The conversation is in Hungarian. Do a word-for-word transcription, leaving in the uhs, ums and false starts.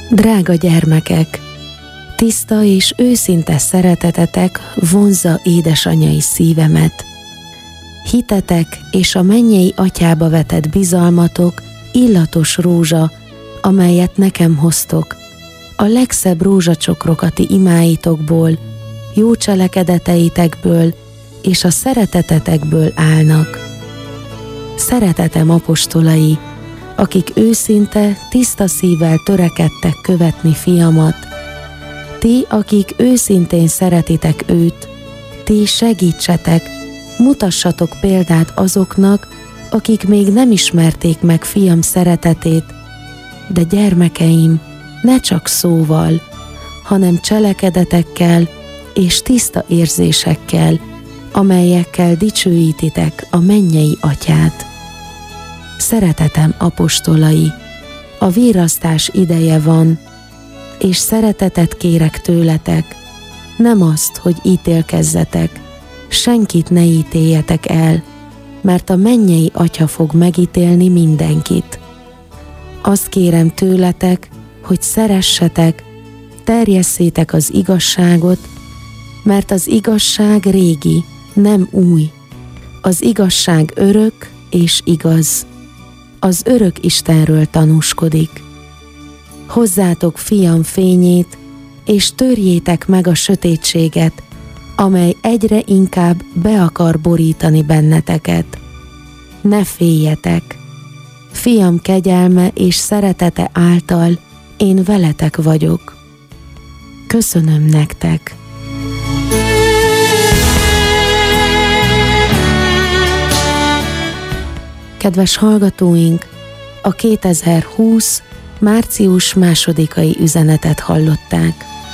Drága gyermekek, tiszta és őszinte szeretetetek vonzza édesanyai szívemet. Hitetek és a mennyei atyába vetett bizalmatok illatos rózsa, amelyet nekem hoztok. A legszebb rózsacsokrokat imáitokból, jó cselekedeteitekből és a szeretetetekből állnak. Szeretetem apostolai, akik őszinte, tiszta szívvel törekedtek követni fiamat. Ti, akik őszintén szeretitek őt, ti segítsetek, mutassatok példát azoknak, akik még nem ismerték meg fiam szeretetét, de gyermekeim, ne csak szóval, hanem cselekedetekkel és tiszta érzésekkel, amelyekkel dicsőítitek a mennyei atyát. Szeretetem apostolai, a virrasztás ideje van, és szeretetet kérek tőletek, nem azt, hogy ítélkezzetek, senkit ne ítéljetek el, mert a mennyei atya fog megítélni mindenkit. Azt kérem tőletek, hogy szeressetek, terjesszétek az igazságot, mert az igazság régi, nem új. Az igazság örök és igaz. Az örök Istenről tanúskodik. Hozzátok fiam fényét, és törjétek meg a sötétséget, amely egyre inkább be akar borítani benneteket. Ne féljetek! Fiam kegyelme és szeretete által én veletek vagyok. Köszönöm nektek! Kedves hallgatóink, a kétezer-húsz március másodikai üzenetet hallották.